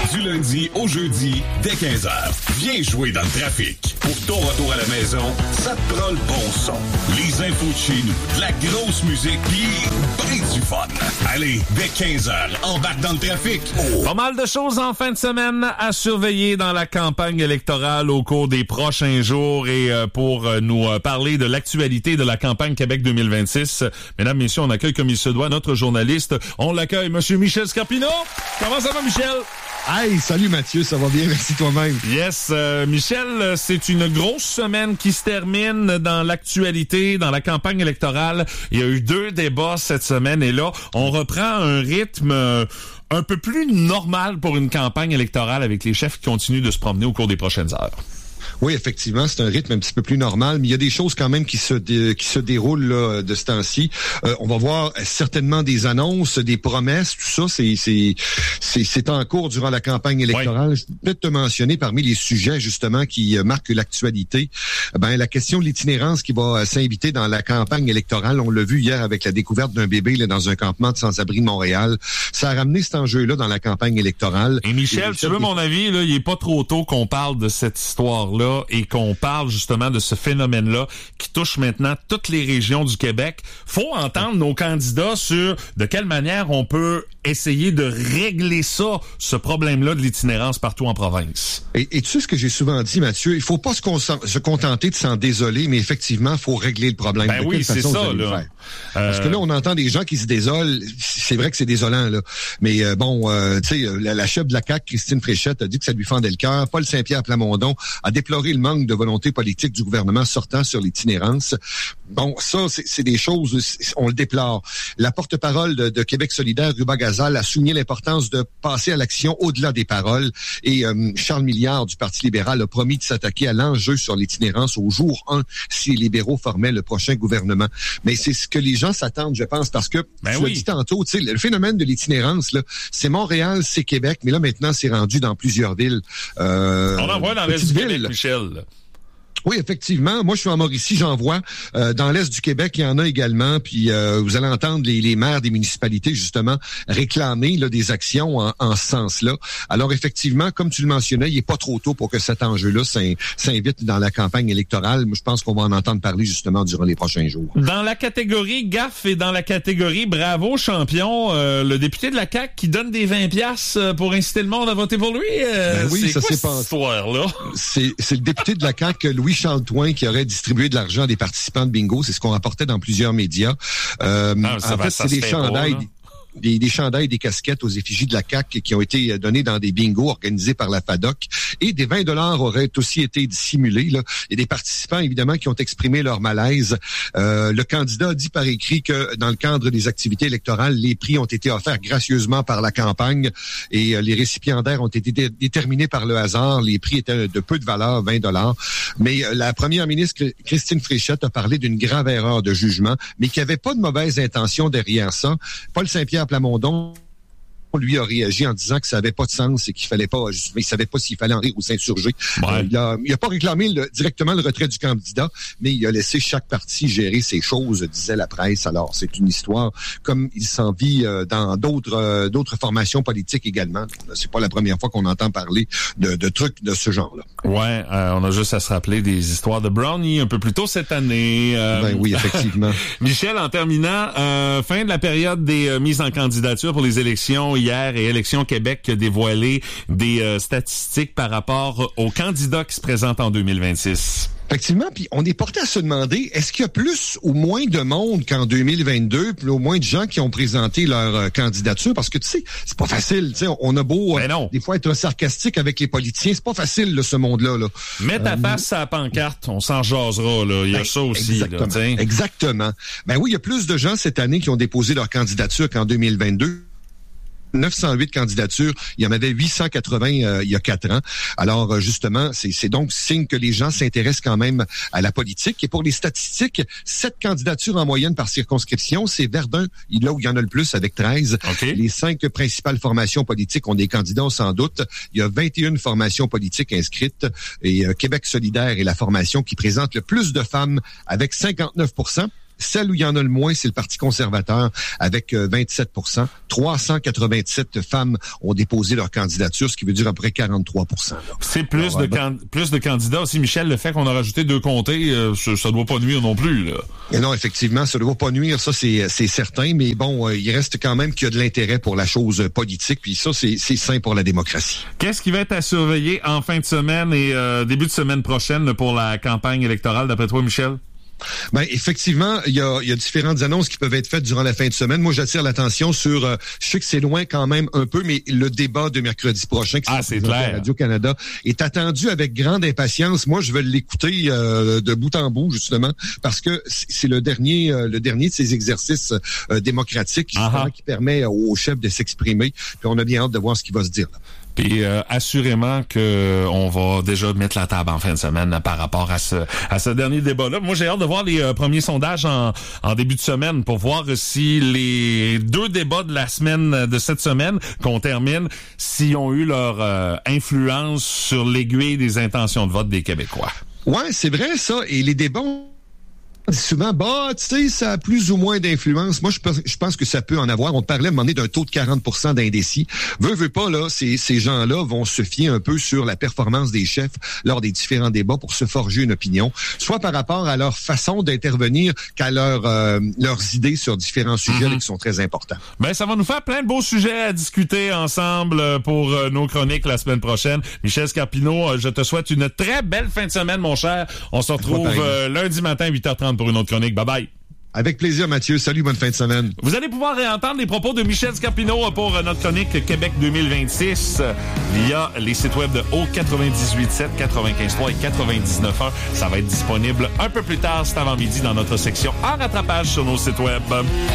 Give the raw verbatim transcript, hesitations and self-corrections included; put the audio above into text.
Du lundi au jeudi, dès quinze heures. Viens jouer dans le trafic. Pour ton retour à la maison, ça te prend le bon son. Les infos de chez nous, de la grosse musique, pis ben du fun. Allez, dès quinze heures, embarque dans le trafic. Oh. Pas mal de choses en fin de semaine à surveiller dans la campagne électorale au cours des prochains jours. Et euh, pour euh, nous euh, parler de l'actualité de la campagne Québec deux mille vingt-six, mesdames, messieurs, on accueille comme il se doit notre journaliste. On l'accueille, Monsieur Michel Scarpino. Comment ça va, Michel? Hey, salut Mathieu, ça va bien, merci toi-même. Yes, euh, Michel, c'est une grosse semaine qui se termine dans l'actualité, dans la campagne électorale. Il y a eu deux débats cette semaine et là, on reprend un rythme euh, un peu plus normal pour une campagne électorale avec les chefs qui continuent de se promener au cours des prochaines heures. Oui, effectivement, c'est un rythme un petit peu plus normal, mais il y a des choses quand même qui se dé, qui se déroulent là, de ce temps-ci. Euh, on va voir certainement des annonces, des promesses, tout ça, c'est c'est c'est, c'est en cours durant la campagne électorale. Ouais. Je peux peut-être te mentionner parmi les sujets justement qui euh, marquent l'actualité, ben la question de l'itinérance qui va euh, s'inviter dans la campagne électorale. On l'a vu hier avec la découverte d'un bébé là, dans un campement de sans-abri de Montréal. Ça a ramené cet enjeu-là dans la campagne électorale. Et Michel, Et tu veux mon avis, là, il est pas trop tôt qu'on parle de cette histoire-là et qu'on parle justement de ce phénomène-là qui touche maintenant toutes les régions du Québec. Faut entendre nos candidats sur de quelle manière on peut essayer de régler ça, ce problème-là de l'itinérance partout en province. Et, et tu sais ce que j'ai souvent dit, Mathieu, il faut pas se, con- se contenter de s'en désoler, mais effectivement, il faut régler le problème. Ben de oui, c'est ça, là. Euh... Parce que là, on entend des gens qui se désolent. C'est vrai que c'est désolant, là. Mais euh, bon, euh, tu sais, la, la chef de la C A Q, Christine Fréchette, a dit que ça lui fendait le cœur. Paul Saint-Pierre Plamondon a déploré le manque de volonté politique du gouvernement sortant sur l'itinérance. Bon, ça, c'est, c'est des choses, on le déplore. La porte-parole de, de Québec solidaire, Ruba Gazal, a souligné l'importance de passer à l'action au-delà des paroles. Et euh, Charles Milliard du Parti libéral a promis de s'attaquer à l'enjeu sur l'itinérance au jour un si les libéraux formaient le prochain gouvernement. Mais c'est ce que les gens s'attendent, je pense, parce que, ben tu oui. l'as dit tantôt, tu sais, le phénomène de l'itinérance, là, c'est Montréal, c'est Québec, mais là, maintenant, c'est rendu dans plusieurs villes. Euh, On en voit dans l'Est du Québec, Michel. Oui, effectivement. Moi, je suis en Mauricie, j'en vois. Euh, dans l'Est du Québec, il y en a également. Puis euh, vous allez entendre les, les maires des municipalités, justement, réclamer là, des actions en, en ce sens-là. Alors, effectivement, comme tu le mentionnais, il n'est pas trop tôt pour que cet enjeu-là s'in, s'invite dans la campagne électorale. Moi, je pense qu'on va en entendre parler, justement, durant les prochains jours. Dans la catégorie gaffe et dans la catégorie bravo champion, euh, le député de la C A Q qui donne des vingt piastres pour inciter le monde à voter pour lui, euh, ben oui, c'est ça quoi c'est cette pas... histoire-là? C'est, c'est le député de la C A Q, Louis Charles Toin, qui aurait distribué de l'argent à des participants de bingo. C'est ce qu'on rapportait dans plusieurs médias. Euh, ah, ça en va, fait, ça c'est des chandails... Pas, Des, des chandails, des casquettes aux effigies de la C A Q qui ont été donnés dans des bingos organisés par la F A D O C. Et des vingt dollars auraient aussi été dissimulés. Là. Il y a des participants, évidemment, qui ont exprimé leur malaise. Euh, le candidat a dit par écrit que dans le cadre des activités électorales, les prix ont été offerts gracieusement par la campagne et euh, les récipiendaires ont été dé- déterminés par le hasard. Les prix étaient de peu de valeur, vingt dollars. Mais euh, la première ministre, Christine Fréchette, a parlé d'une grave erreur de jugement, mais qu'il n'y avait pas de mauvaise intention derrière ça. Paul Saint-Pierre Plamondon, lui, a réagi en disant que ça n'avait pas de sens et qu'il fallait pas, mais il savait pas s'il fallait en rire ou s'insurger. Ouais. Euh, il a, il a pas réclamé le, directement le retrait du candidat, mais il a laissé chaque parti gérer ses choses, disait la presse. Alors, c'est une histoire comme il s'en vit euh, dans d'autres euh, d'autres formations politiques également. C'est pas la première fois qu'on entend parler de, de trucs de ce genre-là. Ouais, euh, on a juste à se rappeler des histoires de Brownie un peu plus tôt cette année. Euh, ben oui, effectivement. Michel, en terminant, euh, fin de la période des euh, mises en candidature pour les élections hier et Élections Québec qui a dévoilé des euh, statistiques par rapport aux candidats qui se présentent en deux mille vingt-six. Effectivement, puis on est porté à se demander, est-ce qu'il y a plus ou moins de monde qu'en deux mille vingt-deux, puis au moins de gens qui ont présenté leur euh, candidature? Parce que, tu sais, c'est pas facile. Tu sais, on a beau, euh, des fois, être sarcastique avec les politiciens. C'est pas facile, là, ce monde-là. Là. Mets ta euh, face à la pancarte, on s'en jasera. Là. Il y a ben, ça aussi. Exactement. Là, exactement. Ben oui, il y a plus de gens cette année qui ont déposé leur candidature qu'en deux mille vingt-deux. neuf cent huit candidatures, il y en avait huit cent quatre-vingts euh, il y a quatre ans. Alors euh, justement, c'est, c'est donc signe que les gens s'intéressent quand même à la politique. Et pour les statistiques, sept candidatures en moyenne par circonscription, c'est Verdun, là où il y en a le plus avec treize. Okay. Les cinq principales formations politiques ont des candidats sans doute. Il y a vingt et une formations politiques inscrites et euh, Québec solidaire est la formation qui présente le plus de femmes avec cinquante-neuf pour cent. Celle où il y en a le moins, c'est le Parti conservateur avec euh, vingt-sept pour cent. trois cent quatre-vingt-sept femmes ont déposé leur candidature, ce qui veut dire à peu près quarante-trois pour cent. Là. C'est plus, Alors, de ben, can- plus de candidats aussi. Michel, le fait qu'on a rajouté deux comtés, euh, ça ne doit pas nuire non plus. Là. Et non, effectivement, ça ne doit pas nuire, ça c'est, c'est certain, mais bon, euh, il reste quand même qu'il y a de l'intérêt pour la chose politique, puis ça, c'est, c'est sain pour la démocratie. Qu'est-ce qui va être à surveiller en fin de semaine et euh, début de semaine prochaine pour la campagne électorale, d'après toi, Michel? Ben effectivement, il y a, il y a différentes annonces qui peuvent être faites durant la fin de semaine. Moi, j'attire l'attention sur, euh, je sais que c'est loin quand même un peu, mais le débat de mercredi prochain qui ah, sera présenté à Radio-Canada est attendu avec grande impatience. Moi, je vais l'écouter euh, de bout en bout, justement, parce que c'est le dernier euh, le dernier de ces exercices euh, démocratiques justement, qui permet au chef de s'exprimer. Puis on a bien hâte de voir ce qui va se dire là. Puis euh, assurément que on va déjà mettre la table en fin de semaine par rapport à ce à ce dernier débat-là. Moi, j'ai hâte de voir les euh, premiers sondages en, en début de semaine pour voir si les deux débats de la semaine de cette semaine qu'on termine, s'ils ont eu leur euh, influence sur l'aiguille des intentions de vote des Québécois. Ouais, c'est vrai ça. Et les débats souvent, bah, tu sais, ça a plus ou moins d'influence. Moi, je pense, je pense que ça peut en avoir. On parlait à un moment donné d'un taux de quarante pour cent d'indécis. Veux, veux pas, là, ces, ces gens-là vont se fier un peu sur la performance des chefs lors des différents débats pour se forger une opinion, soit par rapport à leur façon d'intervenir qu'à leur, euh, leurs idées sur différents sujets mm-hmm. qui sont très importants. Ben, ça va nous faire plein de beaux sujets à discuter ensemble pour euh, nos chroniques la semaine prochaine. Michel Scarpino, je te souhaite une très belle fin de semaine, mon cher. On se retrouve euh, lundi matin, huit heures trente pour une autre chronique. Bye bye. Avec plaisir, Mathieu. Salut, bonne fin de semaine. Vous allez pouvoir réentendre les propos de Michel Scarpino pour notre chronique Québec deux mille vingt-six via les sites web de O quatre-vingt-dix-huit sept, quatre-vingt-quinze trois et quatre-vingt-dix-neuf un. Ça va être disponible un peu plus tard cet avant-midi dans notre section en rattrapage sur nos sites web.